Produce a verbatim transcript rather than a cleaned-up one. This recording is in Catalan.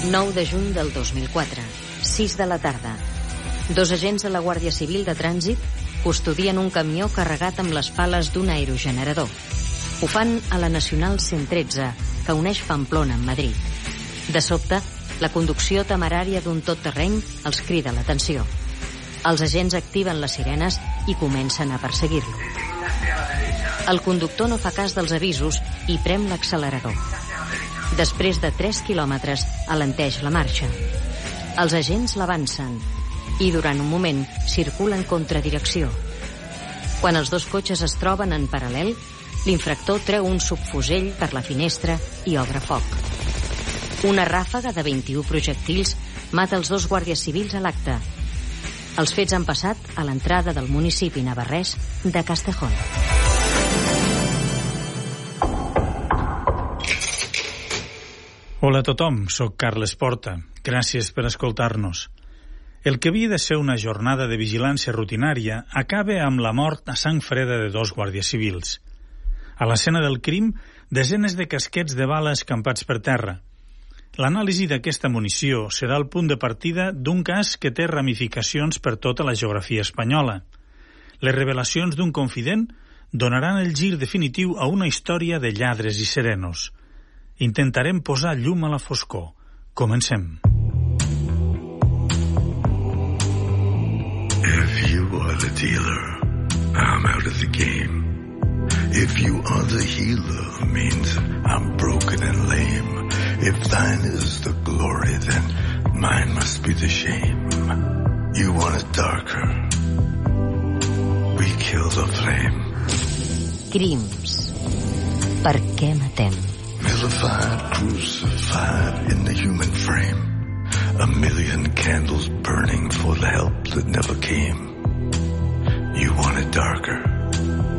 nou de juny del dos mil quatre, sis de la tarda. Dos agents de la Guàrdia Civil de Trànsit custodien un camió carregat amb les pales d'un aerogenerador. Ho fan a la Nacional cent tretze, que uneix Pamplona amb Madrid. De sobte, la conducció temerària d'un tot-terreny els crida l'atenció. Els agents activen les sirenes i comencen a perseguir-lo. El conductor no fa cas dels avisos i prem l'accelerador. Després de tres quilòmetres, alenteix la marxa. Els agents l'avancen i durant un moment circulen contradirecció. Quan els dos cotxes es troben en paral·lel, l'infractor treu un subfusell per la finestra i obre foc. Una ràfaga de vint-i-u projectils mata els dos guàrdies civils a l'acte. Els fets han passat a l'entrada del municipi navarrès de Castejón. Hola a tothom, soc Carles Porta. Gràcies per escoltar-nos. El que havia de ser una jornada de vigilància rutinària acaba amb la mort a sang freda de dos guàrdies civils. A l'escena del crim, desenes de casquets de bala escampats per terra. L'anàlisi d'aquesta munició serà el punt de partida d'un cas que té ramificacions per tota la geografia espanyola. Les revelacions d'un confident donaran el gir definitiu a una història de lladres i serenos. Intentarem posar llum a la foscor. Comencem. If you are the dealer, I'm out of the game. If you are the healer, means I'm broken and lame. If thine is the glory, then mine must be the shame. You want it darker, we kill the flame. Crims. Per què matem? Vilified, crucified in the human frame. A million candles burning for the help that never came. You want it darker,